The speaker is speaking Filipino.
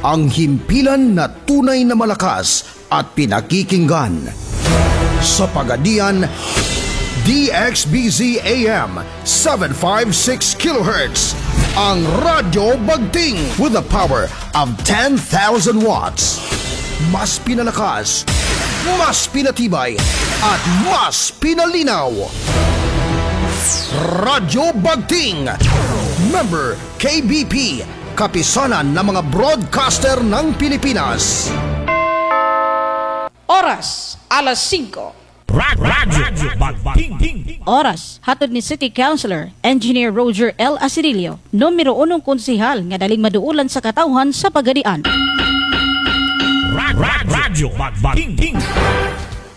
ang himpilan na tunay na malakas at pinakikinggan. Sa Pagadian, DXBZ AM 756 kHz, ang Radyo Bagting with a power of 10,000 watts. Mas pinalakas, mas pinatibay, at mas pinalinaw. Radyo Bagting, member KBP, kapisanan ng mga broadcaster ng Pilipinas. Oras, alas 5. Radyo Bagting. Oras, hatod ni City Councilor, Engineer Roger L. Asirilio, numero 1 konsehal nga daling maduulan sa katawhan sa Pagadian. Radyo Bagting.